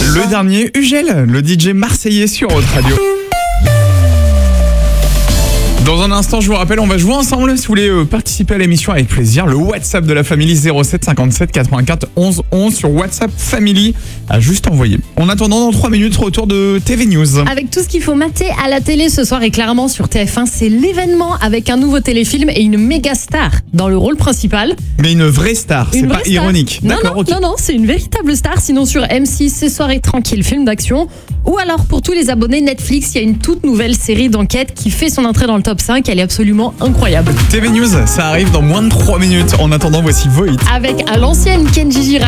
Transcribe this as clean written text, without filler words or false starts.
Le dernier, Ugel, le DJ marseillais sur Haute Radio. Dans un instant, je vous rappelle, on va jouer ensemble. Si vous voulez participer à l'émission avec plaisir, le WhatsApp de la Family 07 57 84 11 11 sur WhatsApp Family à juste envoyer. En attendant, dans 3 minutes, retour de TV News. Avec tout ce qu'il faut mater à la télé ce soir et clairement sur TF1, c'est l'événement avec un nouveau téléfilm et une méga star dans le rôle principal. Mais une vraie star, c'est pas ironique. D'accord, ok. Non, c'est une véritable star. Sinon sur M6, c'est Soirée tranquille, film d'action. Ou alors pour tous les abonnés Netflix, il y a une toute nouvelle série d'enquête qui fait son entrée dans le top 5. Elle est absolument incroyable. TV News, ça arrive dans moins de 3 minutes. En attendant, voici Void. Avec à l'ancienne Kenji Girac.